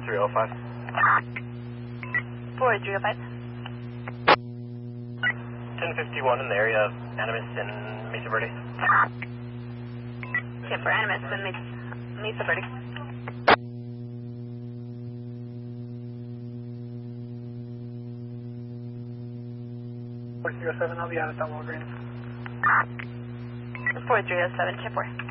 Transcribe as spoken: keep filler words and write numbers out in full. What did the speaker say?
three oh five. four three oh five. ten fifty-one in the area of Animus in Mesa Verde. Okay, for Animus in Mesa, Mesa Verde. four three oh seven, I'll be out at that Walgreens. four three oh seven, check four.